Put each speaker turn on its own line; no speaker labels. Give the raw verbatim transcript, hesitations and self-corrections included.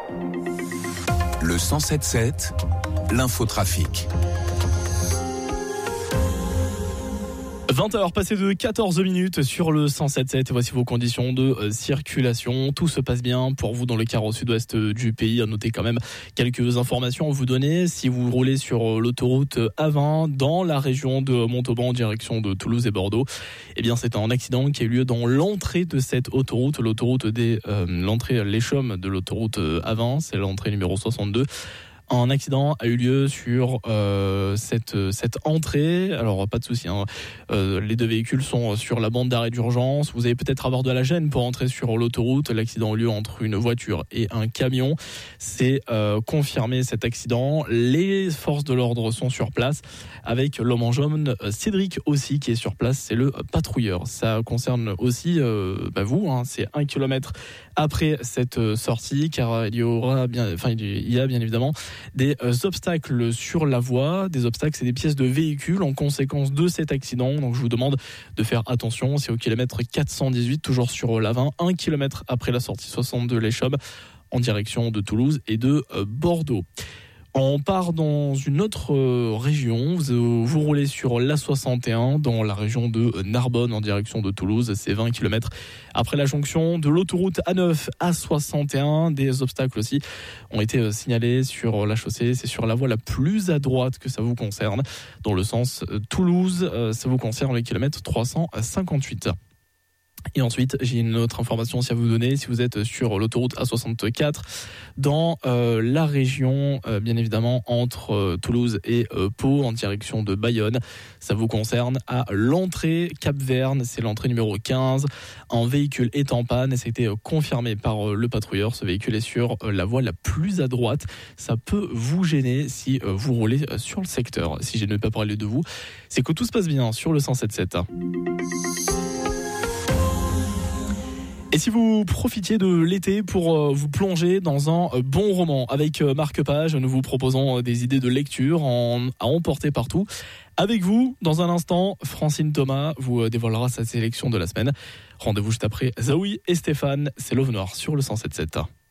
Le cent sept sept, l'infotrafic.
vingt heures passées de quatorze minutes sur le cent sept sept. Voici vos conditions de euh, circulation. Tout se passe bien pour vous dans le quart au sud-ouest du pays. À noter quand même quelques informations à vous donner. Si vous roulez sur l'autoroute A vingt dans la région de Montauban en direction de Toulouse et Bordeaux, eh bien c'est un accident qui a eu lieu dans l'entrée de cette autoroute, l'autoroute des euh, l'entrée les Chaumes de l'autoroute A vingt, c'est l'entrée numéro soixante-deux. Un accident a eu lieu sur euh, cette cette entrée. Alors pas de souci, hein. Euh, les deux véhicules sont sur la bande d'arrêt d'urgence. Vous allez peut-être avoir de la gêne pour entrer sur l'autoroute. L'accident a eu lieu entre une voiture et un camion. C'est euh, confirmé cet accident. Les forces de l'ordre sont sur place avec l'homme en jaune, Cédric aussi qui est sur place. C'est le patrouilleur. Ça concerne aussi euh, bah vous. Hein. C'est un kilomètre après cette sortie, car il y aura bien, enfin il y a bien évidemment des euh, obstacles sur la voie. Des obstacles, c'est des pièces de véhicules en conséquence de cet accident. Donc je vous demande de faire attention. C'est au kilomètre quatre cent dix-huit, toujours sur l'A vingt, un kilomètre après la sortie soixante-deux Les Chaumes, en direction de Toulouse et de euh, Bordeaux. On part dans une autre région, vous, vous roulez sur l'A soixante et un dans la région de Narbonne en direction de Toulouse, c'est vingt kilomètres après la jonction de l'autoroute A neuf A soixante et un. Des obstacles aussi ont été signalés sur la chaussée, c'est sur la voie la plus à droite que ça vous concerne, dans le sens Toulouse, ça vous concerne le kilomètre trois cent cinquante-huit. Et ensuite, j'ai une autre information aussi à vous donner. Si vous êtes sur l'autoroute A soixante-quatre, dans euh, la région, euh, bien évidemment, entre euh, Toulouse et euh, Pau, en direction de Bayonne, ça vous concerne à l'entrée Cap-Verne, c'est l'entrée numéro quinze. Un véhicule est en panne et c'était euh, confirmé par euh, le patrouilleur. Ce véhicule est sur euh, la voie la plus à droite. Ça peut vous gêner si euh, vous roulez euh, sur le secteur. Si je ne vais pas parler de vous, c'est que tout se passe bien sur le cent sept sept. Et si vous profitiez de l'été pour vous plonger dans un bon roman avec Marque Page, nous vous proposons des idées de lecture en, à emporter partout. Avec vous, dans un instant, Francine Thomas vous dévoilera sa sélection de la semaine. Rendez-vous juste après Zaoui et Stéphane, c'est Love Noir sur le cent sept sept.